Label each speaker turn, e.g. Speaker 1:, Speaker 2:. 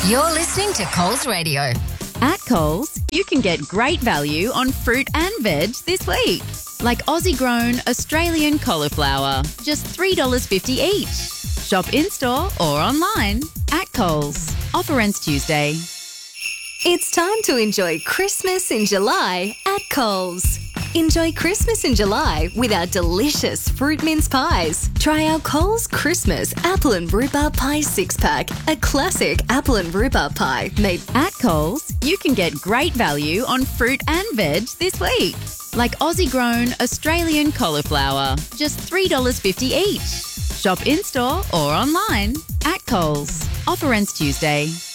Speaker 1: You're listening to Coles Radio.
Speaker 2: At Coles, you can get great value on fruit and veg this week. Like Aussie-grown Australian cauliflower, just $3.50 each. Shop in-store or online at Coles. Offer ends Tuesday.
Speaker 3: It's time to enjoy Christmas in July at Coles. Enjoy Christmas in July with our delicious fruit mince pies. Try our Coles Christmas apple and rhubarb pie 6-pack, a classic apple and rhubarb pie made
Speaker 2: At Coles, you can get great value on fruit and veg this week. Like Aussie-grown Australian cauliflower, just $3.50 each. Shop in-store or online at Coles. Offer ends Tuesday.